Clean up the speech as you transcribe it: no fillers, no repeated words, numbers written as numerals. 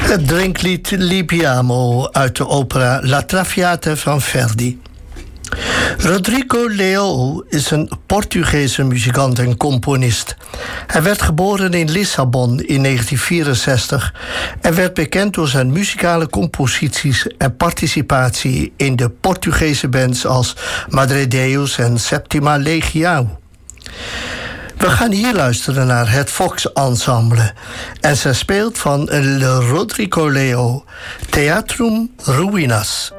Het drinklied Libiamo uit de opera La Traviata van Verdi. Rodrigo Leão is een Portugese muzikant en componist. Hij werd geboren in Lissabon in 1964 en werd bekend door zijn muzikale composities en participatie in de Portugese bands als Madre Deus en Septima Legião. We gaan hier luisteren naar het Fox Ensemble en zij speelt van Rodrigo Leão Teatrum Ruinas.